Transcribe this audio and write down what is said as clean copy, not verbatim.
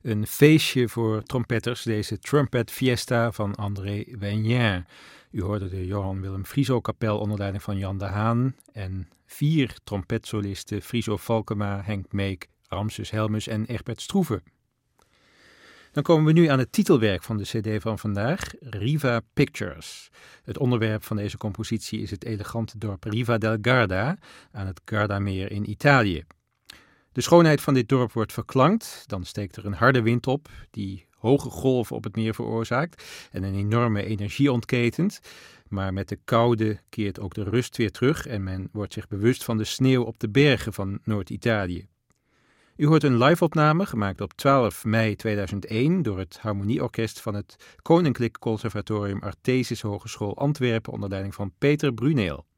Een feestje voor trompetters, deze Trumpet Fiesta van André Weignin. U hoorde de Johan Willem Frieso kapel onder leiding van Jan de Haan en 4 trompetsolisten Friso Valkema, Henk Meek, Ramses Helmus en Egbert Stroeve. Dan komen we nu aan het titelwerk van de cd van vandaag, Riva Pictures. Het onderwerp van deze compositie is het elegante dorp Riva del Garda aan het Gardameer in Italië. De schoonheid van dit dorp wordt verklankt, dan steekt er een harde wind op die hoge golven op het meer veroorzaakt en een enorme energie ontketent. Maar met de koude keert ook de rust weer terug en men wordt zich bewust van de sneeuw op de bergen van Noord-Italië. U hoort een live-opname gemaakt op 12 mei 2001 door het Harmonieorkest van het Koninklijk Conservatorium Artesische Hogeschool Antwerpen onder leiding van Peter Bruneel.